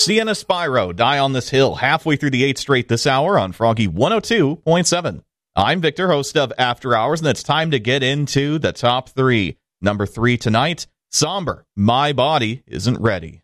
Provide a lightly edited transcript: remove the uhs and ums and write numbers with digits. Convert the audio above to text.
Sienna Spyro, Die on This Hill, halfway through the 8th straight this hour on Froggy 102.7. I'm Victor, host of After Hours, and it's time to get into the top three. Number 3 tonight, Somber, My Body Isn't Ready.